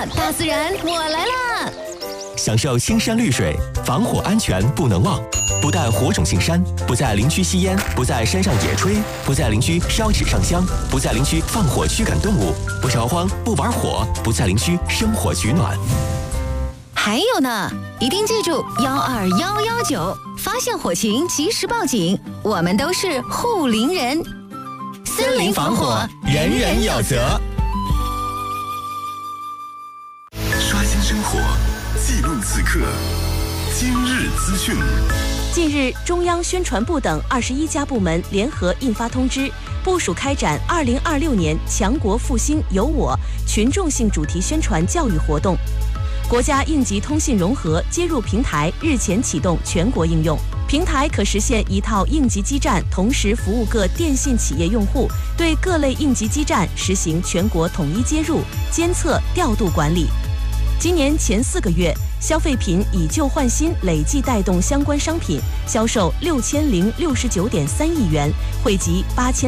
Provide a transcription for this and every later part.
啦！大自然，我来啦！ 享受青山绿水，防火安全不能忘。不但火种进山，不在林区吸烟，不在山上野炊，不在林区烧纸上香，不在林区放火驱赶动物，不烧荒，不玩火，不在林区生火取暖。 还有呢，一定记住12119，发现火情及时报警，我们都是护林人。 森林防火，人人有责。 刷新生活，记录此刻，今日资讯。 近日，中央宣传部等21家部门联合印发通知，部署开展2026年强国复兴有我群众性主题宣传教育活动。国家应急通信融合接入平台日前启动全国应用，平台可实现一套应急基站同时服务各电信企业用户，对各类应急基站实行全国统一接入、监测、调度管理。今年前4个月，消费品以旧换新累计带动相关商品销售6069.3亿元，惠及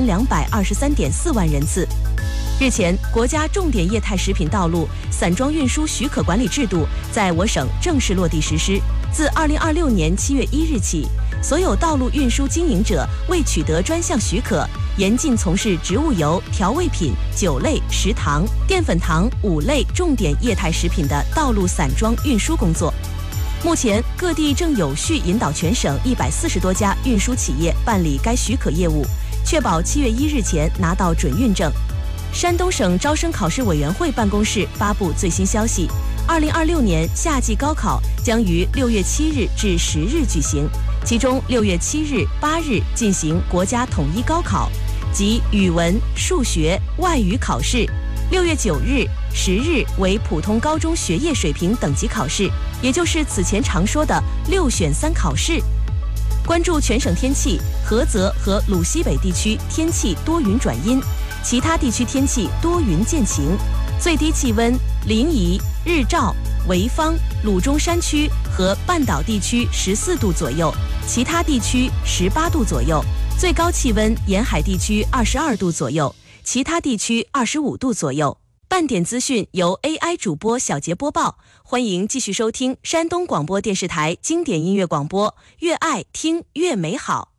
8223.4万人次。日前，国家重点液态食品道路散装运输许可管理制度在我省正式落地实施。自2026年7月1日起，所有道路运输经营者未取得专项许可，严禁从事植物油、调味品、酒类、食糖、淀粉糖5类重点液态食品的道路散装运输工作。目前，各地正有序引导全省140多家运输企业办理该许可业务，确保7月1日前拿到准运证。山东省招生考试委员会办公室发布最新消息，2026年夏季高考将于6月7日至10日举行，其中6月7日、8日进行国家统一高考，即语文、数学、外语考试；6月9日、10日为普通高中学业水平等级考试，也就是此前常说的6选3考试。关注全省天气，菏泽和鲁西北地区天气多云转阴，其他地区天气多云见晴，最低气温临沂、日照、潍坊、鲁中山区和半岛地区14度左右，其他地区18度左右，最高气温沿海地区22度左右，其他地区25度左右。半点资讯由 AI 主播小杰播报，欢迎继续收听山东广播电视台经典音乐广播，越爱听越美好。